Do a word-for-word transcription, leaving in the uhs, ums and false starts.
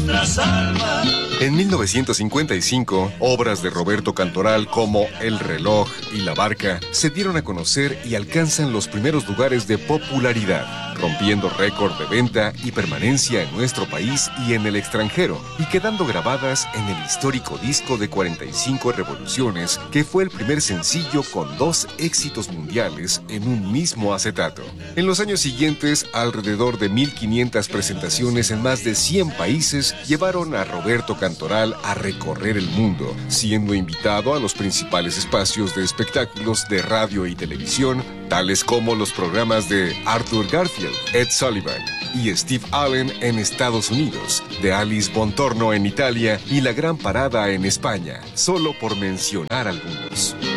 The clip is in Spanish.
nuestras almas. En mil novecientos cincuenta y cinco, obras de Roberto Cantoral como El reloj y La barca se dieron a conocer y alcanzan los primeros lugares de popularidad, rompiendo récord de venta y permanencia en nuestro país y en el extranjero, y quedando grabadas en el histórico disco de cuarenta y cinco revoluciones, que fue el primer sencillo con dos éxitos mundiales en un mismo acetato. En los años siguientes, alrededor de mil quinientas presentaciones en más de cien países llevaron a Roberto Cantoral a recorrer el mundo, siendo invitado a los principales espacios de espectáculos de radio y televisión, tales como los programas de Arthur Garfield, Ed Sullivan y Steve Allen en Estados Unidos, de Alice Bontorno en Italia y La Gran Parada en España, solo por mencionar algunos.